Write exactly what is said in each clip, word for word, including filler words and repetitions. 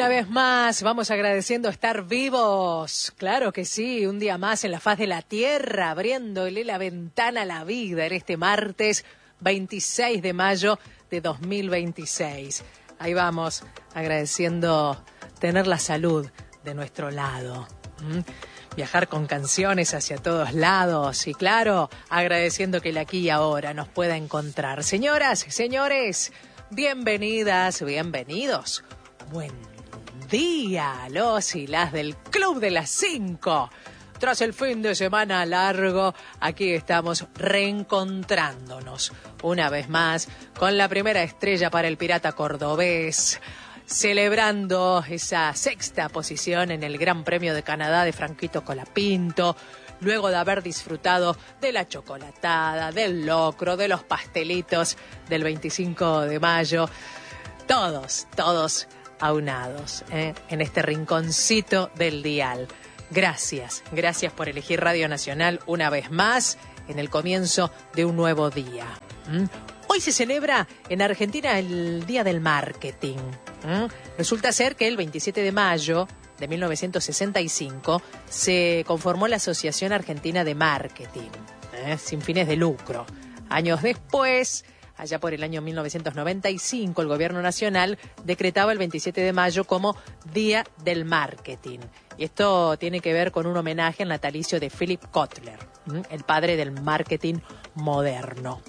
una vez más vamos agradeciendo estar vivos. Claro que sí, un día más en la faz de la tierra, abriéndole la ventana a la vida en este martes veintiséis de mayo de dos mil veintiséis. Ahí vamos, agradeciendo tener la salud de nuestro lado. ¿Mm? Viajar con canciones hacia todos lados y claro, agradeciendo que el aquí y ahora nos pueda encontrar. Señoras, señores, bienvenidas, bienvenidos. Buen día, los y las del Club de las Cinco. Tras el fin de semana largo, aquí estamos reencontrándonos una vez más con la primera estrella para el Pirata Cordobés, celebrando esa sexta posición en el Gran Premio de Canadá de Franquito Colapinto, luego de haber disfrutado de la chocolatada, del locro, de los pastelitos del veinticinco de mayo. Todos, todos aunados ¿eh? en este rinconcito del dial. Gracias, gracias por elegir Radio Nacional una vez más en el comienzo de un nuevo día. ¿Mm? Hoy se celebra en Argentina el Día del Marketing. ¿Mm? Resulta ser que el veintisiete de mayo de mil novecientos sesenta y cinco se conformó la Asociación Argentina de Marketing, ¿eh? sin fines de lucro. Años después, allá por el año mil novecientos noventa y cinco, el Gobierno Nacional decretaba el veintisiete de mayo como Día del Marketing. Y esto tiene que ver con un homenaje al natalicio de Philip Kotler, el padre del marketing moderno.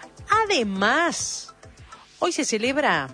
Además, hoy se celebra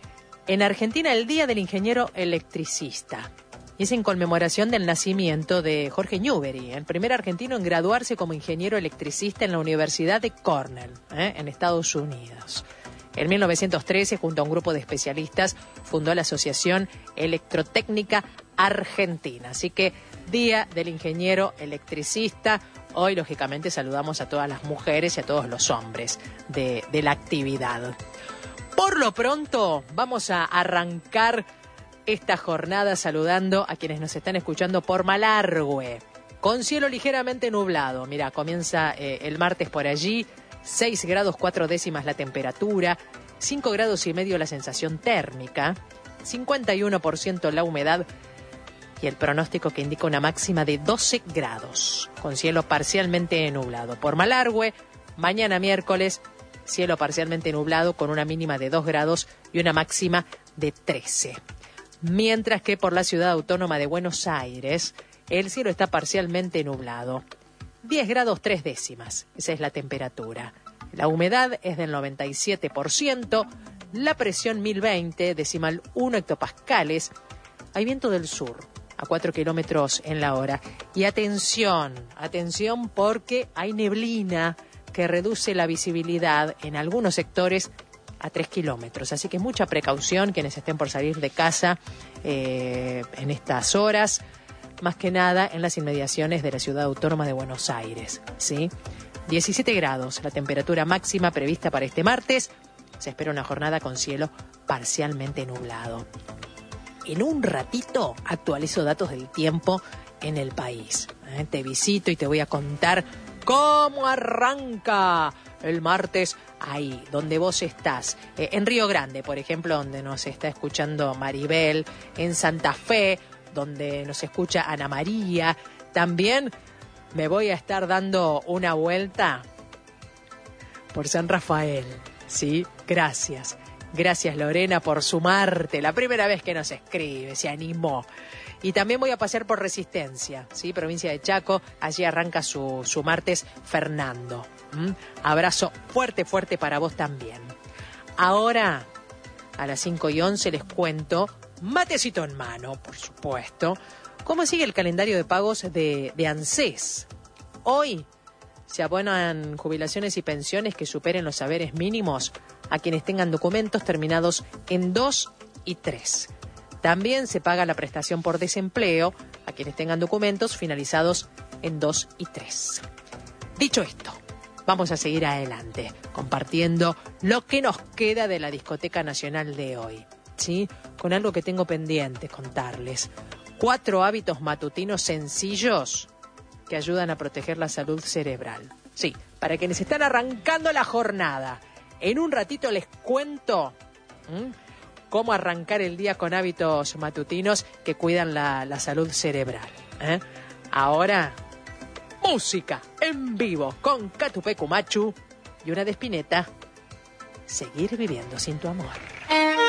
en Argentina el Día del Ingeniero Electricista. Y es en conmemoración del nacimiento de Jorge Newbery, el primer argentino en graduarse como ingeniero electricista en la Universidad de Cornell, ¿eh? en Estados Unidos. En mil novecientos trece, junto a un grupo de especialistas, fundó la Asociación Electrotécnica Argentina. Así que, Día del Ingeniero Electricista. Hoy, lógicamente, saludamos a todas las mujeres y a todos los hombres de, de la actividad. Por lo pronto, vamos a arrancar esta jornada saludando a quienes nos están escuchando por Malargüe, con cielo ligeramente nublado. Mira, comienza eh, el martes por allí, seis grados cuatro décimas la temperatura, cinco grados y medio la sensación térmica, cincuenta y uno por ciento la humedad y el pronóstico que indica una máxima de doce grados, con cielo parcialmente nublado. Por Malargüe, mañana miércoles, cielo parcialmente nublado con una mínima de dos grados y una máxima de trece. Mientras que por la ciudad autónoma de Buenos Aires, el cielo está parcialmente nublado. diez grados tres décimas, esa es la temperatura. La humedad es del noventa y siete por ciento, la presión mil veinte, decimal uno hectopascales. Hay viento del sur a cuatro kilómetros en la hora. Y atención, atención porque hay neblina que reduce la visibilidad en algunos sectores a tres kilómetros. Así que mucha precaución quienes estén por salir de casa eh, en estas horas, más que nada en las inmediaciones de la ciudad autónoma de Buenos Aires. ¿Sí? diecisiete grados, la temperatura máxima prevista para este martes. Se espera una jornada con cielo parcialmente nublado. En un ratito actualizo datos del tiempo en el país. ¿Eh? Te visito y te voy a contar cómo arranca el martes ahí, donde vos estás. Eh, en Río Grande, por ejemplo, donde nos está escuchando Maribel. En Santa Fe, donde nos escucha Ana María. También me voy a estar dando una vuelta por San Rafael. ¿Sí? Gracias. Gracias, Lorena, por sumarte. La primera vez que nos escribe, se animó. Y también voy a pasar por Resistencia, ¿sí? Provincia de Chaco. Allí arranca su, su martes Fernando. ¿Mm? Abrazo fuerte, fuerte para vos también. Ahora, a las cinco y once les cuento, matecito en mano, por supuesto, cómo sigue el calendario de pagos de, de ANSES. Hoy se abonan jubilaciones y pensiones que superen los saberes mínimos a quienes tengan documentos terminados en dos y tres. También se paga la prestación por desempleo a quienes tengan documentos finalizados en dos y tres. Dicho esto, vamos a seguir adelante, compartiendo lo que nos queda de la Discoteca Nacional de hoy, ¿sí? Con algo que tengo pendiente contarles. Cuatro hábitos matutinos sencillos que ayudan a proteger la salud cerebral. Sí, para quienes están arrancando la jornada. En un ratito les cuento ¿m? cómo arrancar el día con hábitos matutinos que cuidan la, la salud cerebral. ¿eh? Ahora, música en vivo con Catupecu Machu y una de Spinetta. Seguir viviendo sin tu amor.